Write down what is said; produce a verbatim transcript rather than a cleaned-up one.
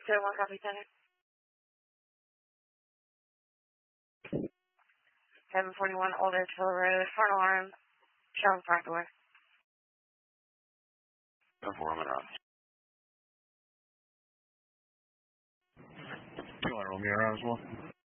Zero one copy center. seven forty-one Old Edgehill Road, front alarm, showing front door. Performing on. two hundred Romeo as well.